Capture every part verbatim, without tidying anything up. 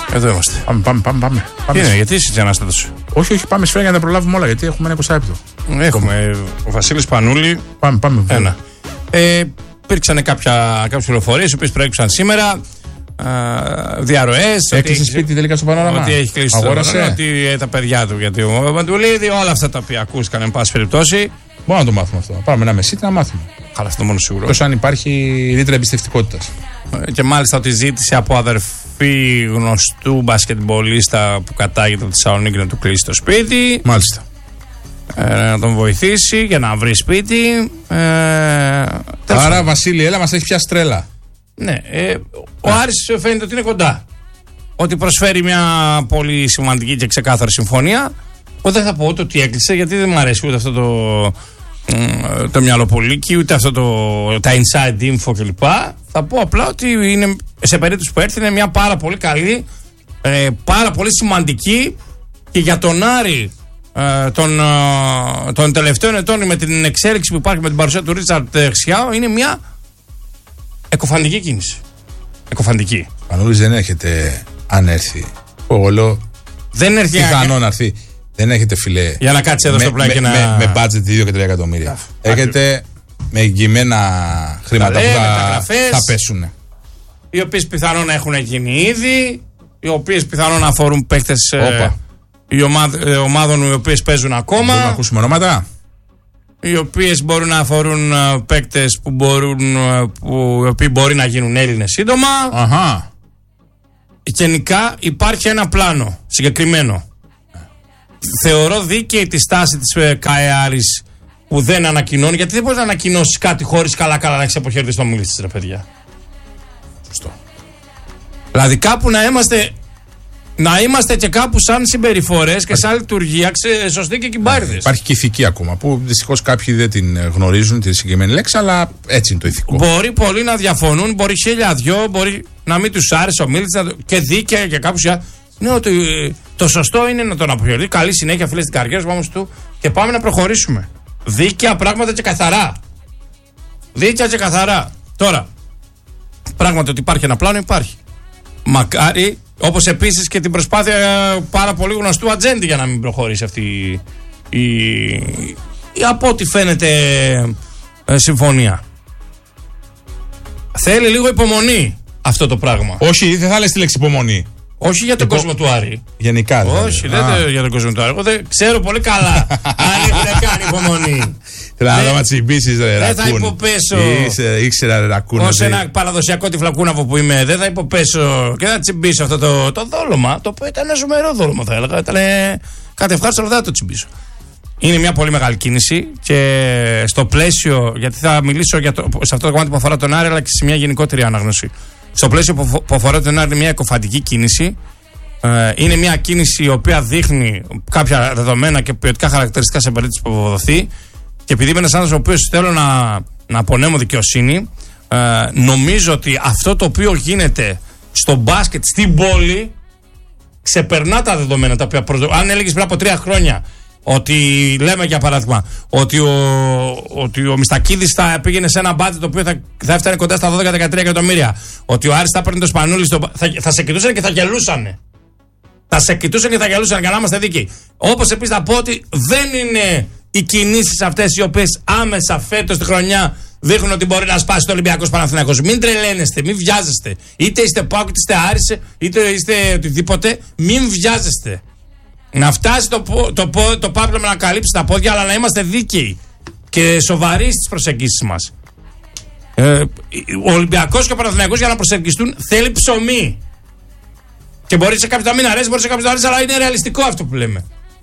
Εδώ είμαστε. Πάμε, πάμε, πάμε. πάμε. Τι είναι, γιατί είσαι ανάστατος? Όχι, όχι, πάμε σφαίρα για να τα προλάβουμε όλα, γιατί έχουμε ένα είκοσι λεπτό. Έχουμε ο Βασίλης Πανούλη. Πάμε, πάμε. Ένα. Ε, υπήρξαν κάποιες πληροφορίες οι οποίες προέκυψαν σήμερα. Διαρροές. Έκλεισε σπίτι τελικά στο Πανόραμα. Ότι έχει κλείσει το ότι ε, τα παιδιά του. Γιατί ο Μαντουλίδη, όλα αυτά τα οποία ακούστηκαν, εν πάση περιπτώσει. Μπορούμε να το μάθουμε αυτό. Πάμε ένα μεσίτη να μάθουμε. Καλά, αυτό μόνο σίγουρο. Τόσο αν υπάρχει ρήτρα εμπιστευτικότητας. Και μάλιστα ότι ζήτησε από αδερφή γνωστού μπασκετμπολίστα που κατάγεται από τη Θεσσαλονίκη να του κλείσει το σπίτι. Μάλιστα. Ε, να τον βοηθήσει για να βρει σπίτι. Ε, Άρα, Βασίλη, έλα, μας έχει πιάσει τρέλα. Ναι, ε, ο Άρης φαίνεται ότι είναι κοντά. Ότι προσφέρει μια πολύ σημαντική και ξεκάθαρη συμφωνία. Εγώ δεν θα πω ούτε ότι έκλεισε, γιατί δεν μου αρέσει ούτε αυτό το, το μυαλοπολίκι, ούτε αυτό το, τα inside info κλπ. Θα πω απλά ότι είναι, σε περίπτωση που έρθει είναι μια πάρα πολύ καλή, ε, πάρα πολύ σημαντική και για τον Άρη ε, των, ε, των τελευταίων ετών, με την εξέλιξη που υπάρχει με την παρουσία του Ρίτσαρντ Χσιάο, είναι μια εκοφαντική κίνηση. Εκοφαντική. Πανούλης δεν έρχεται αν έρθει. Εγώ λέω. Δεν έρχεται. Πιθανό να έρθει. Δεν έρχεται, φιλέ. Για να κάτσει εδώ με, στο πλάι και με, να. Με, με budget δύο και τρία εκατομμύρια. Έρχεται με εγγυημένα χρήματα που θα, θα πέσουν. Οι οποίες πιθανόν να έχουν γίνει ήδη. Οι οποίες πιθανόν να αφορούν παίκτες ε, ομάδων οι οποίες παίζουν ακόμα. Μπορούμε να ακούσουμε ονόματα. Οι οποίες μπορούν να αφορούν uh, παίκτες που, μπορούν, uh, που οι οποίοι μπορεί να γίνουν Έλληνες σύντομα. Αχα. Γενικά υπάρχει ένα πλάνο συγκεκριμένο. Θεωρώ δίκαιη τη στάση της uh, ΚΑΕ Άρης που δεν ανακοινώνει, γιατί δεν μπορείς να ανακοινώσεις κάτι χωρίς καλά-καλά να έχεις αποχαιρετήσει το μίλης της, ρε παιδιά. Σωστό. Δηλαδή κάπου να είμαστε. Να είμαστε και κάπου σαν συμπεριφορές και σαν λειτουργία ξε, σωστοί και κυμπάριδες. Υπάρχει και ηθική ακόμα που δυστυχώς κάποιοι δεν την γνωρίζουν τη συγκεκριμένη λέξη, αλλά έτσι είναι το ηθικό. Μπορεί πολλοί να διαφωνούν, μπορεί χίλια δυο, μπορεί να μην τους άρεσε ο Μίλτης και δίκαια και κάπου σιά. Ναι, ότι το σωστό είναι να τον αποχαιρετήσει. Καλή συνέχεια, φίλε, στην καριέρα σου, όμως του και πάμε να προχωρήσουμε. Δίκαια πράγματα και καθαρά. Δίκαια και καθαρά. Τώρα, πράγματι ότι υπάρχει ένα πλάνο, υπάρχει. Μακάρι. Όπως επίσης και την προσπάθεια πάρα πολύ γνωστού ατζέντη για να μην προχωρήσει αυτή η, η, η από ό,τι φαίνεται ε, συμφωνία. Θέλει λίγο υπομονή αυτό το πράγμα. Όχι, δεν θα λες τη λέξη υπομονή. Όχι για τον Υπο... κόσμο του Άρη. Γενικά δηλαδή. Όχι, δεν είναι για τον κόσμο του Άρη. Εγώ δεν ξέρω πολύ καλά αν έχουν κάνει υπομονή. Θέλω να δω να τσιμπήσεις ρε ρακούν. Δεν θα υποπέσω. Ήξερα ρε ρακούν. Ως ένα παραδοσιακό τυφλακούναβο που είμαι, δεν θα υποπέσω και θα τσιμπήσω αυτό το, το δόλωμα. Το οποίο ήταν ένα ζουμερό δόλωμα, θα έλεγα. Ήταν κάτι ευχάριστο, αλλά δεν θα το τσιμπήσω. Είναι μια πολύ μεγάλη κίνηση και στο πλαίσιο, γιατί θα μιλήσω για το, σε αυτό το κομμάτι που αφορά τον Άρη, αλλά και σε μια γενικότερη ανάγνωση. Στο πλαίσιο που, που αφορά τον Άρη, είναι μια εκοφαντική κίνηση. Ε, είναι μια κίνηση η οποία δείχνει κάποια δεδομένα και ποιοτικά χαρακτηριστικά σε περίπτωση που αποδοθεί. Και επειδή είμαι ένας άνθρωπος ο οποίος θέλω να, να απονέμω δικαιοσύνη, ε, νομίζω ότι αυτό το οποίο γίνεται στο μπάσκετ στην πόλη ξεπερνά τα δεδομένα τα οποία προσδο... Αν έλεγες πριν από τρία χρόνια ότι, λέμε για παράδειγμα, ότι ο, ότι ο Μιστακίδης θα πήγαινε σε ένα μπάτι το οποίο θα, θα έφτανε κοντά στα δώδεκα με δεκατρία εκατομμύρια, ότι ο Άρης θα παίρνει το Σπανούλη, στο, θα, θα σε κοιτούσαν και θα γελούσαν. Θα σε κοιτούσαν και θα γελούσαν, για να είμαστε δίκαιοι. Όπως επίσης θα πω ότι δεν είναι οι κινήσεις αυτές οι οποίες άμεσα φέτος τη χρονιά δείχνουν ότι μπορεί να σπάσει το Ολυμπιακός Παναθηναϊκός. Μην τρελαίνεστε, μην βιάζεστε. Είτε είστε Πάοκ, είτε είστε Άρης, είτε είστε οτιδήποτε, μην βιάζεστε. Να φτάσει το, το, το, το πάπλωμα να καλύψει τα πόδια, αλλά να είμαστε δίκαιοι και σοβαροί στις προσεγγίσεις μας. Ε, ο Ολυμπιακός και ο Παναθηναϊκός για να προσεγγιστούν θέλει ψωμί. Και μπορεί σε κάποιους να μην αρέσει, μπορεί σε κάποιους να αρέσει, αλλά είναι ρεαλιστικό αυτό που λέμε.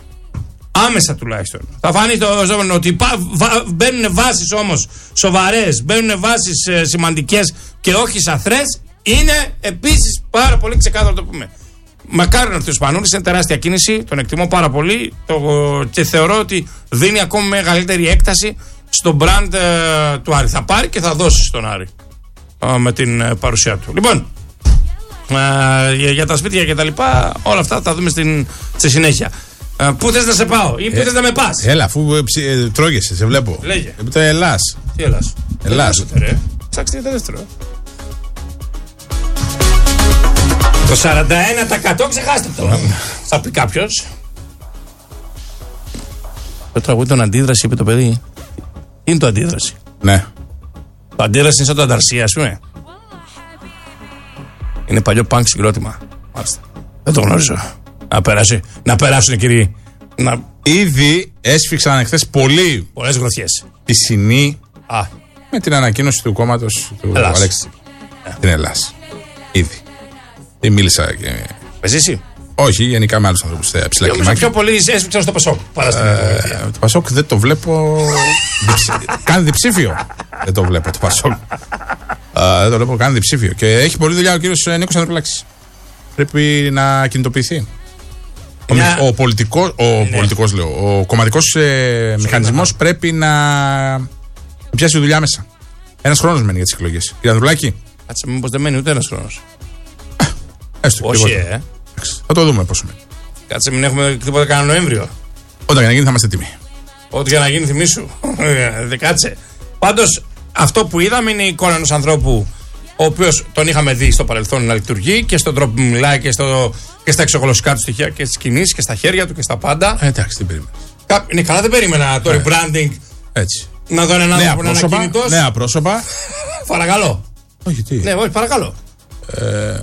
Άμεσα τουλάχιστον. Θα φανεί το ζώμενο ότι μπαίνουν βάσεις όμως σοβαρές, μπαίνουν βάσεις ε, σημαντικές και όχι σαθρές. Είναι επίσης πάρα πολύ ξεκάθαρο το πούμε. Μακάρι να έρθει ο Σπανούλης, είναι τεράστια κίνηση, τον εκτιμώ πάρα πολύ το, και θεωρώ ότι δίνει ακόμη μεγαλύτερη έκταση στο brand ε, του Άρη. Θα πάρει και θα δώσει στον Άρη ε, με την ε, παρουσία του. Λοιπόν, ε, για, για τα σπίτια και τα λοιπά, όλα αυτά θα τα δούμε στην, στη συνέχεια. Ε, πού θες να σε πάω ή πού ε, θες να με πας? Έλα, αφού ε, τρώγεσαι, σε βλέπω. Λέγε. Επίτα Ελλάς. Τι Ελλάς? Ελλάς. Ψάξτε για το δεύτερο. Το σαράντα ένα τοις εκατό ξεχάστε το. Θα πει κάποιος. Το τραγούδι τον αντίδραση είπε το παιδί. Τι είναι το αντίδραση? Ναι. Το αντίδραση είναι σαν το ανταρσία, ας πούμε. Είναι παλιό πανκ συγκρότημα. Μάλιστα. Δεν το γνωρίζω. Να περάσει. Να περάσουν, κύριοι. Να... Ήδη έσφιξαν εχθές πολύ. Πολλές γροθιές. Πισινή. Α. Με την ανακοίνωση του κόμματος του Ελλάς. Αλέξη. Yeah. Την Ελλάς. Ήδη. Δεν μίλησα και. Πες εσύ. Όχι, γενικά με άλλους ανθρώπους. Ψηλά κλιμάκια. Πιο πολύ έσφιξαν στο Πασόκ. Παρά στην ε, το Πασόκ δεν το βλέπω. διψη... Κάνει διψήφιο. Δεν το βλέπω το Πασόκ. Uh, δεν το βλέπω, κάνει διψήφιο. Και έχει πολλή δουλειά ο κύριος Νίκος Ανδρουλάκης. Πρέπει να κινητοποιηθεί. Μια... Ο, πολιτικός, ο, ναι. πολιτικός, λέω, ο κομματικός ε, μηχανισμός πρέπει να πιάσει δουλειά μέσα. Ένας χρόνος μένει για τις εκλογές. Κύριε Ανδρουλάκη. Κάτσε, μήπως δεν μένει ούτε ένας χρόνος. Έστω. Όχι, ε. Θα το δούμε πόσο μένει. Κάτσε, μην έχουμε τίποτα κανένα Νοέμβριο. Όταν για να γίνει θα είμαστε έτοιμοι. Ό,τι για να γίνει, θυμίσου. Δεν κάτσε. Πάντως, αυτό που είδαμε είναι η εικόνα ενός ανθρώπου, ο οποίος τον είχαμε δει στο παρελθόν να λειτουργεί και στον τρόπο που μιλάει και, στο, και στα εξωγλωσσικά του στοιχεία και στις κινήσεις και στα χέρια του και στα πάντα. Ε, εντάξει, δεν περίμενα. Είναι καλά, δεν περίμενα το rebranding. Έτσι. Να δω έναν άνθρωπο να είναι ακίνητος. Νέα πρόσωπα. Παρακαλώ. Όχι, τι. Ναι, όχι, παρακαλώ. Ε,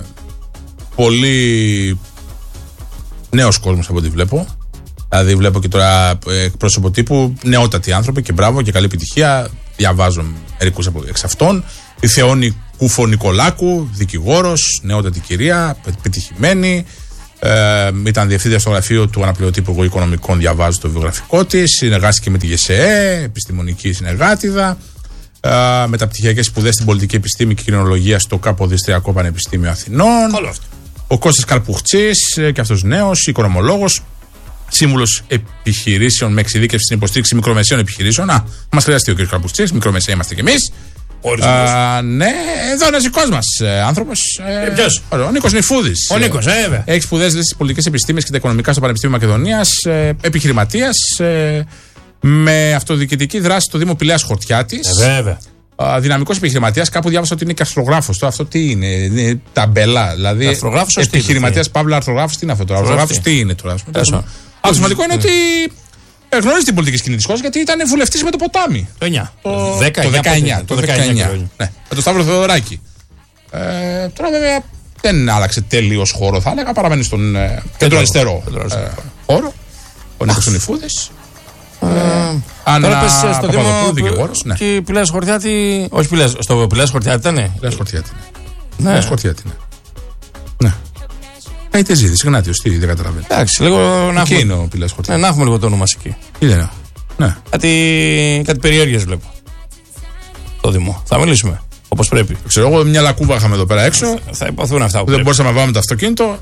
πολύ νέος κόσμος από ό,τι βλέπω. Δηλαδή, βλέπω και τώρα πρόσωπο τύπου νεότατοι άνθρωποι και μπράβο και καλή επιτυχία. Διαβάζω μερικούς από εξ αυτών. Η Θεόνη Κούφο Νικολάκου, δικηγόρος, νεότατη κυρία, πετυχημένη. Ε, ήταν διευθύντρια στο γραφείο του Αναπληρωτή Υπουργού Οικονομικών, διαβάζω το βιογραφικό της. Συνεργάστηκε με τη ΓΕΣΕΕ, επιστημονική συνεργάτηδα. Ε, μεταπτυχιακές σπουδές στην πολιτική επιστήμη και κοινωνιολογία στο Καποδιστριακό Πανεπιστήμιο Αθηνών. Όλο αυτό. Ο Κώστας Καρπουχτσής, και αυτός νέος, οικονομολόγος. Σύμβουλος επιχειρήσεων με εξειδίκευση στην υποστήριξη μικρομεσαίων επιχειρήσεων. Α, μας χρειαστεί ο κ. Καρπουχτσής, μικρομεσαίοι είμαστε κι εμείς. Α, ναι, εδώ είναι ένας δικός μας ε, άνθρωπος. Ε, Ποιος? Ο Νίκος Νιφούδης. Ο Νίκος, ε, βέβαια. Έχει σπουδές στις πολιτικές επιστήμες και τα οικονομικά στο Πανεπιστήμιο Μακεδονίας. Ε, επιχειρηματίας. Ε, με αυτοδιοικητική δράση στο Δήμο Πηλαίας Χορτιάτης. Ε, βέβαια. Uh, δυναμικός επιχειρηματίας, κάπου διάβασα ότι είναι και αρθρογράφος. Το αυτό τι είναι, είναι ταμπελά. Δηλαδή, επιχειρηματίας Παύλα αρθρογράφος, τι είναι αυτό τώρα. Αρθρογράφος τι είναι τώρα. Το σημαντικό είναι ότι γνωρίζει την πολιτική σκηνή της χώρας γιατί ήταν βουλευτής με το ποτάμι. Το εννιά. Το δεκαεννιά. Το δεκαεννιά. Ναι, με τον Σταύρο Θεοδωράκη. Ε, τώρα βέβαια δεν άλλαξε τελείως χώρο, θα έλεγα. Παραμένει στον κεντροαριστερό χώρο. Ο Νίκος Νιφούδης. Τώρα πες στο Δήμο και Πηλαίας Χορτιάτη. Όχι Πηλαίας, στο Πηλαίας Χορτιάτη ήτανε. Πηλαίας Χορτιάτη, ναι. Πηλαίας Χορτιάτη, ναι. Ναι. Είτε ζήτης, Γνάτιος, τι δεν καταλαβαίνει. Εντάξει, λίγο να έχουμε. είναι ο Πηλαίας Χορτιάτη. Να έχουμε λίγο το όνομα μας εκεί. Τι δεν ναι. Κάτι περιέργειες βλέπω. Το Δήμο. Θα μιλήσουμε όπως πρέπει. Ξέρω εγώ, μια λακκούβα είχαμε εδώ πέρα έξω. Θα υποθούν αυτά που δεν μπορούσαμε να βάλουμε το αυτοκίνητο.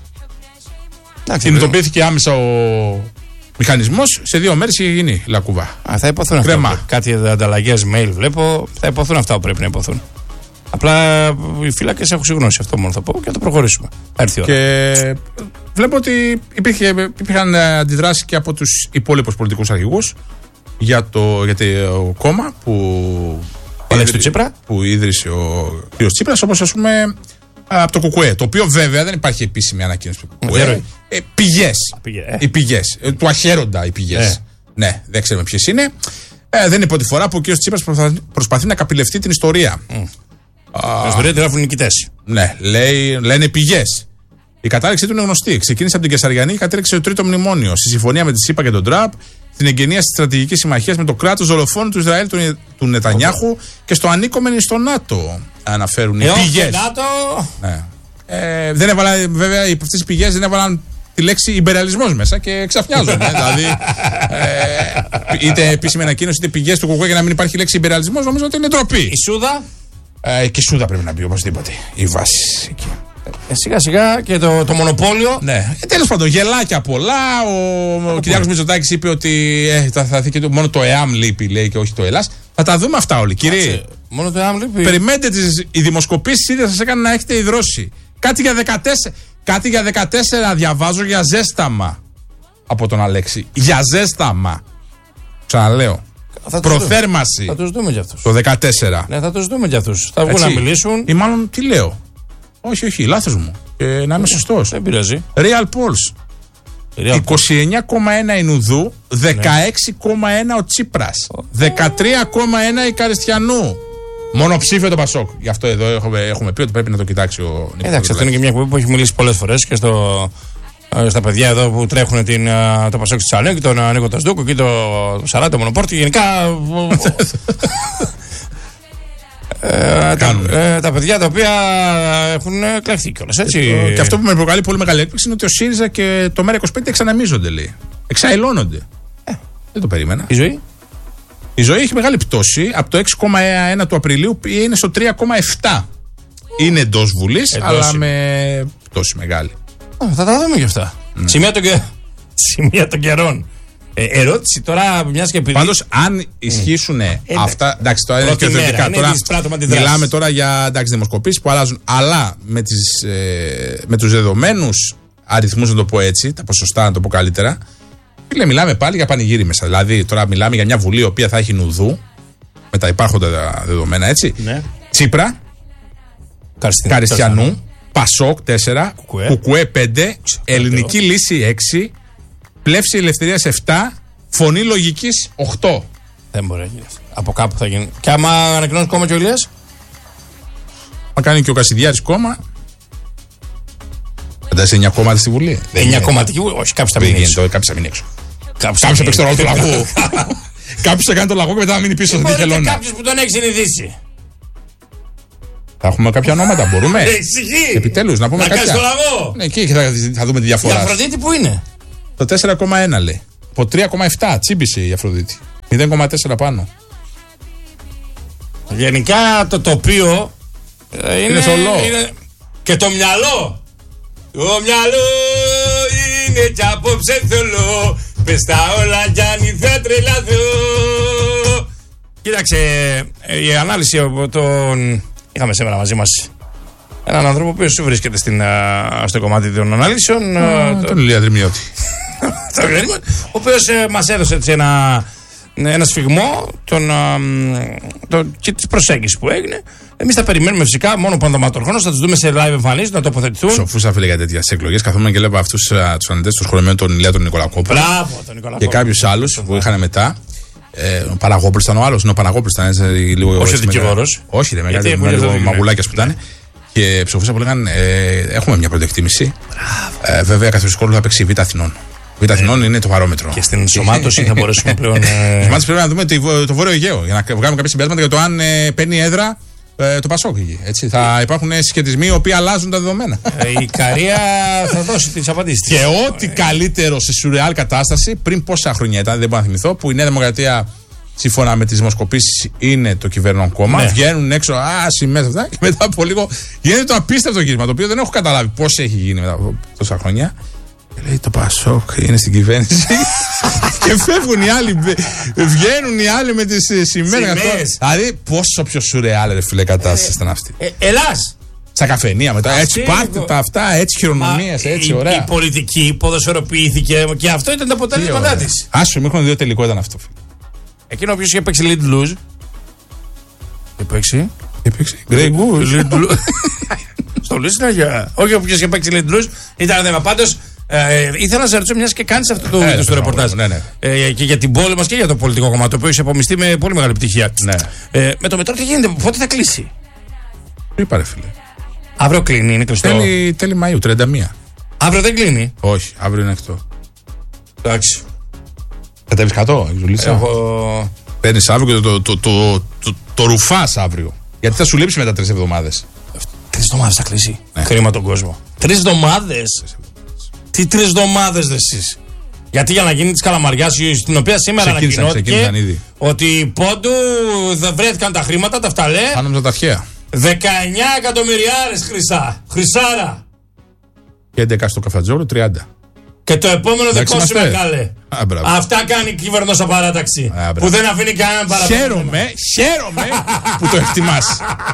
Κινητοποιήθηκε άμεσα ο μηχανισμός, σε δύο μέρες είχε γίνει λακκούβα. Α, θα υποθούν Κρέμα. αυτά. Κάτι ανταλλαγές mail βλέπω. Θα υποθούν αυτά που πρέπει να υποθούν. Απλά οι φύλακες έχουν συγνώσει, αυτό μόνο θα πω και θα το προχωρήσουμε. Έρθει η ώρα. Και βλέπω ότι υπήρχε, υπήρχαν αντιδράσεις και από τους υπόλοιπους πολιτικούς αρχηγούς για το, για το κόμμα που, ίδρυ, Τσίπρα. που ίδρυσε ο κ. Τσίπρας, όπως ας πούμε από το ΚΚΕ. Το οποίο βέβαια δεν υπάρχει επίσημη ανακοίνωση του ΚΚΕ. Ε, πηγές. Ε. Οι πηγές. Ε, του αχαίροντα οι πηγές. Ε. Ναι, δεν ξέρουμε ποιες είναι. Ε, δεν είναι πρώτη φορά που ο κ. Τσίπρας προσπαθεί να καπηλευτεί την ιστορία. Mm. Την ιστορία τη γράφουν οι νικητές. Ναι, λέει, λένε πηγές. Η κατάρριξή του είναι γνωστή. Ξεκίνησε από την Κεσαριανή και κατέληξε το τρίτο μνημόνιο. Στη συμφωνία με τη ΣΥΠΑ και τον Τραμπ, στην εγκαινία τη στρατηγική συμμαχία με το κράτος δολοφόνου του Ισραήλ, του, του Νετανιάχου και στο ανήκομενη στο ΝΑΤΟ. Αναφέρουν οι πηγές. Ναι. Ε, δεν έβαλαν, βέβαια, αυτές οι πηγές δεν έβαλαν τη λέξη υπεραλισμός μέσα και ξαφνιάζουν. δηλαδή, ε, είτε επίσημη ανακοίνωση είτε πηγές του ΚΚΕ για να μην υπάρχει λέξη υπεραλισμός, νομίζω ότι είναι ντροπή. Η Σούδα. Ε, και η Σούδα πρέπει να μπει οπωσδήποτε. Η βάση εκεί. Ε, σιγά σιγά και το, το μονοπόλιο. Ναι. Ε, τέλος πάντων, γελάκια πολλά. Ο, ο Κυριάκος Μητσοτάκης είπε ότι ε, θα, θα, θα, μόνο το ΕΑΜ λείπει, λέει, και όχι το ΕΛΑΣ. Θα τα δούμε αυτά όλοι, κύριε. Μόνο το ΕΑΜ λείπει. Περιμένετε τις οι δημοσκοπήσεις ήδη σας έκαναν να έχετε ιδρώσει. Κάτι για δεκατέσσερα, κάτι για δεκατέσσερα διαβάζω για ζέσταμα από τον Αλέξη. Για ζέσταμα. Ξαναλέω. Θα προθέρμανση. Θα τους δούμε για αυτούς. Το δεκατέσσερα. Ναι, θα τους δούμε για αυτούς. Θα βγουν να μιλήσουν. Ή μάλλον τι λέω. Όχι, όχι, λάθος μου. Και να είμαι σωστός. Δεν πειράζει. Real Polls. είκοσι εννιά κόμμα ένα η Νουδού, δεκαέξι κόμμα ένα ο Τσίπρας, δεκατρία κόμμα ένα η Καριστιανού. Μονοψήφιο το Πασόκ. Γι' αυτό εδώ έχουμε, έχουμε πει ότι πρέπει να το κοιτάξει ο Νίκος. Εντάξει, αυτό είναι και μια εκπομπή που έχει μιλήσει πολλές φορές και στο, στα παιδιά εδώ που τρέχουν την, το Πασόκ στη Θεσσαλονίκη, τον Νίκο Τασδούκο και το Σαράντα Μονοπόρτη. Γενικά. Ε, τα, ε, τα παιδιά τα οποία έχουν κλαχθεί κιόλας, έτσι. Ε, και αυτό που με προκαλεί πολύ μεγάλη έκπληξη είναι ότι ο ΣΥΡΙΖΑ και το ΜΕΡΑ είκοσι πέντε εξαναμίζονται, λέει. Εξαελώνονται. Ε, δεν το περίμενα. Η ζωή. Η ζωή έχει μεγάλη πτώση. Από το έξι κόμμα ένα του Απριλίου είναι στο τρία κόμμα επτά. Είναι εντός Βουλής, αλλά είναι. Με πτώση μεγάλη. Α, θα τα δούμε κι αυτά. Mm. Σημεία, των και... Σημεία των καιρών. Ε, ερώτηση τώρα, μιας και επειδή. Πάντως, αν ισχύσουν mm. αυτά. Εντάξει, τώρα είναι και θεωρητικά. Τώρα μιλάμε τώρα για δημοσκοπήσεις που αλλάζουν. Αλλά με, τις, ε, με τους δεδομένους αριθμούς, να το πω έτσι, τα ποσοστά, να το πω καλύτερα. Φίλε, μιλάμε πάλι για πανηγύρι μέσα. Δηλαδή, τώρα μιλάμε για μια Βουλή η οποία θα έχει Νουδού. Με τα υπάρχοντα δεδομένα, έτσι. Ναι. Τσίπρα. Καριστιανού. Καριστιανού Πασόκ τέσσερα. Κουκουέ, Κουκουέ πέντε. Ελληνική Λύση έξι. Πλεύση Ελευθερίας επτά, Φωνή Λογικής οκτώ. Δεν μπορεί να γίνει. Από κάπου θα γίνει. Και άμα ανακοινώσει κόμμα και ο Ηλίας. Μα κάνει και ο Κασιδιάρης κόμμα. Φαντάζεσαι εννιά κόμματα στη Βουλή. εννιά κομματική Βουλή. Όχι, κάποιος θα μείνει έξω. Κάποιος θα μείνει έξω. Κάποιος θα παίξει το ρόλο του λαγού. Κάποιος θα κάνει το λαγό και μετά θα μείνει πίσω. Κάποιος που τον έχει συνειδήσει. Θα έχουμε κάποια ονόματα, μπορούμε. Επιτέλους, να πούμε κάποια. Να κάνεις το λαγό. Ναι, εκεί θα δούμε τη διαφορά. Η Αφροδίτη που είναι. Το τέσσερα κόμμα ένα λέει. Από τρία κόμμα επτά τσίμπησε η Αφροδίτη. μηδέν κόμμα τέσσερα πάνω. Γενικά το τοπίο είναι, είναι θολό. Είναι... Και το μυαλό. Το μυαλό είναι κι απόψε θολό. Πες τα όλα κι αν θα τρελαθώ. Κοίταξε, η ανάλυση από τον... Είχαμε σήμερα μαζί μας έναν άνθρωπο ο οποίος βρίσκεται στην, στο κομμάτι των αναλύσεων. Α, τον Ηλία Δρυμιώτη. Ο οποίος ε, μας έδωσε έτσι, ένα, ένα σφιγμό τον, τον, και της προσέγγισης που έγινε. Εμείς θα περιμένουμε φυσικά μόνο παντοματορχόνος, θα τους δούμε σε live εμφανίσεις να τοποθετηθούν. Σοφούσα φίλε για τέτοιες εκλογές. Καθόμουν και βλέπω αυτούς τους αναλυτές του σχολεμένου, τον Ηλία τον Νικολακόπουλο. Μπράβο, τον Νικολακόπουλο. Και κάποιους άλλους που είχαν μετά. Ε, ο Παναγόπουλος ήταν ο άλλος. Ναι, ο Παναγόπουλος ήταν έτσι, λίγο. Όχι ο δικηγόρος. Όχι, ρε, μεγάλη μαγουλάκια που ήταν. Και ψοφούσα που λέγανε ε, έχουμε μια πρώτη εκτίμηση. Ε, βέβαια, καθώς ο θα παίξει η Β' Αθηνών. Β' Αθηνών είναι το βαρόμετρο. Και στην ενσωμάτωση θα μπορέσουμε πλέον. Στην ενσωμάτωση πρέπει να δούμε το Βόρειο Αιγαίο για να βγάλουμε κάποια συμπέρασματα για το αν ε, παίρνει έδρα ε, το Πασόκ εκεί. Έτσι. Θα υπάρχουν συσχετισμοί οι οποίοι αλλάζουν τα δεδομένα. Ε, η Καρία θα δώσει τις απαντήσεις. Και ό,τι καλύτερο σε σουρεάλ κατάσταση πριν πόσα χρόνια ήταν, δεν μπορώ να θυμηθώ, που η Νέα Δημοκρατία σύμφωνα με τις δημοσκοπήσεις είναι το κυβερνών κόμμα. Ναι. Βγαίνουν έξω, α, σημαίες αυτά. Και μετά από λίγο γίνεται το απίστευτο κύρισμα, το οποίο δεν έχω καταλάβει πώς έχει γίνει μετά από τόσα χρόνια. Και λέει το Πασόκ είναι στην κυβέρνηση. Και φεύγουν οι άλλοι, βγαίνουν οι άλλοι με τις σημαίες. Δηλαδή, πόσο πιο σουρεάλ, ρε φίλε, κατάσταση ήταν αυτή. Ε, Ελλάς! Στα καφενεία μετά, έτσι πάρτε τα αυτά, έτσι χειρονομίες, έτσι η, ωραία. Η πολιτική ποδοσφαιροποιήθηκε και αυτό ήταν το αποτέλεσμα της. Άσο, μέχρι δύο τελικό ήταν αυτό. Εκείνο ο οποίος είχε παίξει Lead Lose. Είχε παίξει. Είχε παίξει. Grey Goose. Στο Λύσινα για. Όχι, ο οποίος είχε παίξει Lead Lose. Ήταν θέμα. Πάντως ε, ήθελα να σε ρωτήσω, μιας και κάνεις αυτό το βίντεο στο ρεπορτάζ. Ναι, ναι. Ε, και για την πόλη μας και για το πολιτικό κομμάτι, το οποίο έχει απομειστεί με πολύ μεγάλη επιτυχία. Ναι. Ε, με το μετρό τι γίνεται, πότε θα κλείσει? Είπα ρε φίλε. Αύριο κλείνει, είναι κλειστό. Τέλη, τέλη Μαΐου, τριάντα μία. Αύριο δεν κλείνει. Όχι, αύριο είναι ανοιχτό. Εντάξει. Κατέβεις κάτω, Εξουλίτσα. Έχω... Παίρνεις αύριο και το, το, το, το, το, το ρουφάς αύριο. Γιατί θα σου λείψει μετά τρεις εβδομάδες. Τρεις εβδομάδες θα κλείσει. Ναι. Κρίμα τον κόσμο. Τρεις εβδομάδες. Τι τρεις εβδομάδες δε εσείς? Γιατί για να γίνει της Καλαμαριάς, στην οποία σήμερα ανακοινώθηκε ότι πόντου δεν βρέθηκαν τα χρήματα, τα φταλέ. Πάνω με τα αρχαία. δεκαεννιά εκατομμυριάρες χρυσά. Χρυσάρα. Και έντεκα στο Καφτατζόρο, τριάντα. Και το επόμενο δικό σου μεγάλε. Α, αυτά κάνει η κυβερνός απαράταξη. Α, που δεν αφήνει κανέναν παραπάνω. Χαίρομαι, χαίρομαι που το εκτιμάς.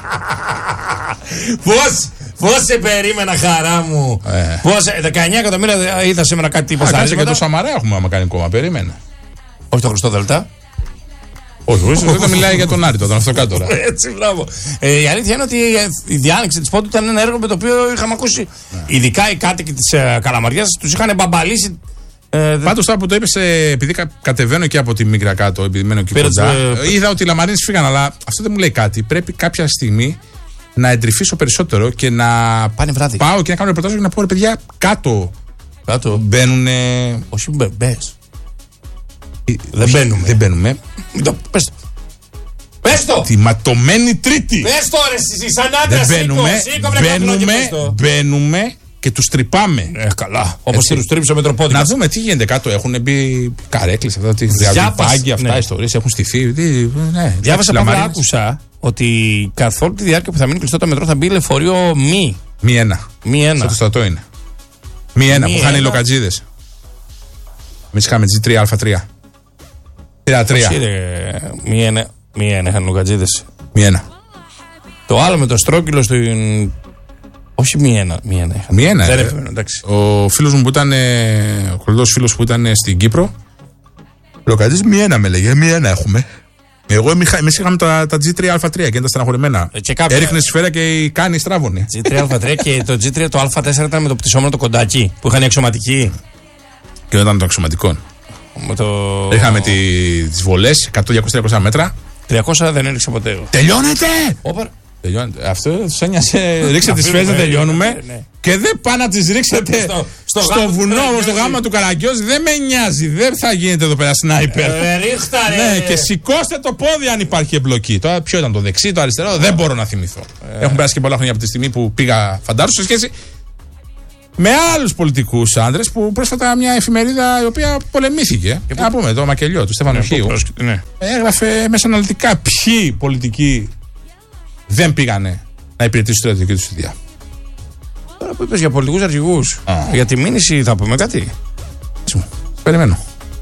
Πώς, πώς σε περίμενα, χαρά μου. Ε. Πώς, δεκαεννιά εκατομμύρια είδα σήμερα κάτι τύπος. Α, και το Σαμαρά έχουμε άμα κάνει κόμμα, περίμενε. Όχι το Χριστό Δελτά. Όχι, όχι, δεν μιλάει για τον Άρη, τον αυτό κάτω τώρα. Έτσι, μπράβο. Ε, η αλήθεια είναι ότι η διάνοιξη τη Πόντου ήταν ένα έργο με το οποίο είχαμε ακούσει. Ναι. Ειδικά οι κάτοικοι τη uh, Καλαμαριάς του είχαν μπαμπαλίσει. Ε, Πάντως τώρα που το είπες, επειδή κατεβαίνω και από τη Μίκρα κάτω, επειδή μένω εκεί κοντά, ε, είδα ότι οι Λαμαρίνες φύγαν, αλλά αυτό δεν μου λέει κάτι. Πρέπει κάποια στιγμή να εντρυφήσω περισσότερο και να πάνε βράδυ. Πάω και να κάνω ρεπορτάζ και να πω ρε παιδιά, κάτω. Κάτω. Μπαίνουν. Όχι, μπες. Δεν μπαίνουμε. Δεν μπαίνουμε. Το, πες το. Πες το. Τη ματωμένη Τρίτη. Πες το ρε εσύ, σαν άντρα. Δεν μπαίνουμε. Μπαίνουμε, μπαίνουμε και τους τρυπάμε. Ε, καλά. Όπως τους τρίψω με τροπόδι. Να δούμε τι γίνεται κάτω. Έχουν μπει καρέκλες, αυτά, διαβάγκια, αυτά, ιστορίες έχουν στηθεί. Ναι, διάβασα πάντα, άκουσα ότι καθ' όλη τη διάρκεια που θα μείνει κλειστό το μετρό θα μπει λεωφορείο μη. Μη ένα. Μη ένα. Στο στρατό είναι. Μη ένα που είχαν οι λοκατζίδες. Εμείς είχαμε τζι τρία α τρία. τρία τρία. Μη ένα. Μη ένα είχαν λοκατζίδες. Μη ένα. Το άλλο με το στρόκυλο στην. Όχι μη ένα. Μη ένα. Μη ένα. Δεν ε, έφερε, εντάξει. Ο φίλος μου που ήταν. Ο κολλητός φίλος που ήταν στην Κύπρο. Λοκατζίδες μη ένα με λέγε. Μη ένα έχουμε. Εγώ εμείς είχαμε τα, τα τζι τρία α τρία και ήταν στεναχωρημένα. Κάποια... Έριχνε σφαίρα και η κάνει στράβωνε. τζι τρία α τρία και το τζι τρία το α τέσσερα ήταν με το πτυσσόμενο το κοντάκι που είχαν αξιωματικοί. Και όταν το αξιωματικό. Το... Είχαμε τι, τις βολές εκατό διακόσια τριακόσια μέτρα. τριακόσια δεν έριξε ποτέ. Τελειώνεται! Όπα. Τελειώνεται. Αυτό του ένοιασε. Ρίξτε τις σφαίρες να τελειώνουμε. Ναι, ναι. Και δεν πάνε να τις ρίξετε στο, στο, στο γάμο, βουνό, στο γάμο του Καραγκιόζη. Δεν με νοιάζει. Δεν θα γίνεται εδώ πέρα σνάιπερ. Ε, ρίχτα, ρε. Ναι, και σηκώστε το πόδι αν υπάρχει εμπλοκή. Τώρα ποιο ήταν το δεξί, το αριστερό, δεν μπορώ να θυμηθώ. Ε. Έχουν περάσει και πολλά χρόνια από τη στιγμή που πήγα φαντάρου σε σχέση με άλλους πολιτικούς άντρες που πρόσφατα μια εφημερίδα η οποία πολεμήθηκε. Και να πούμε το μακελιό του Στέφανου Χίου. Ναι. Έγραφε μέσα αναλυτικά ποιοι πολιτικοί δεν πήγανε να υπηρετήσουν τη στρατιωτική του θητεία. Τώρα που είπες για πολιτικούς αρχηγούς, για τη μήνυση θα πούμε κάτι. Περιμένω.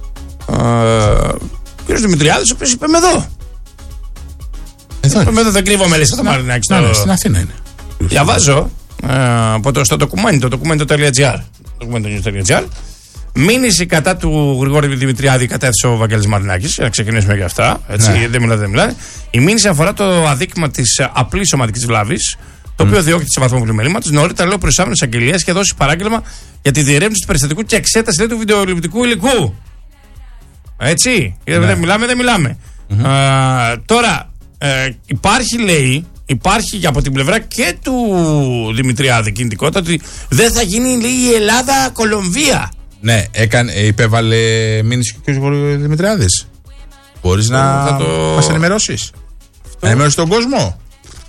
Ο κ. Δημητριάδης, ο οποίος είπε με εδώ. Εδώ είναι. Εδώ δεν κρύβομαι, λέει, στο Μαρινάκι. Ναι, στην Αθήνα είναι. Διαβάζω από το στο ντοκουμέντο, το ντοκουμέντο.gr. ντοκουμέντο.gr. Μήνυση κατά του Γρηγόρη Δημητριάδη κατέθεσε ο Βαγγέλης Μαρινάκης. Για να ξεκινήσουμε για αυτά. Έτσι, ναι. Δεν μιλάτε, δεν μιλάτε. Η μήνυση αφορά το αδίκημα της απλής σωματικής βλάβης, το οποίο mm. διώκεται σε βαθμό πλημελήματος. Νωρίτερα, λέει, ο προϊστάμενος αγγελίας και δώσει παράγγελμα για τη διερεύνηση του περιστατικού και εξέταση, λέει, του βιντεοληπτικού υλικού. Έτσι. Ναι. Δεν μιλάμε, δεν μιλάμε. Mm-hmm. Α, τώρα, ε, υπάρχει, λέει, υπάρχει από την πλευρά και του Δημητριάδη κινητικότητα ότι δεν θα γίνει, λέει, η Ελλάδα-Κολομβία. Ναι, έκανε, υπέβαλε μήνυση και ο κ. Δημητριάδης. Μπορείς να το... μας ενημερώσεις. Να ενημερώσεις τον κόσμο.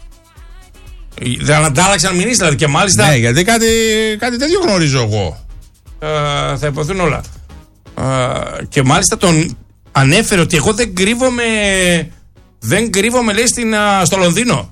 Δεν αντάλλαξαν μηνύσεις, δηλαδή, και μάλιστα. Ναι, γιατί κάτι, κάτι τέτοιο γνωρίζω εγώ. Ε, θα υποθούν όλα. Ε, και μάλιστα τον ανέφερε ότι εγώ δεν κρύβομαι. Δεν κρύβομαι, λέει, στην, στο Λονδίνο.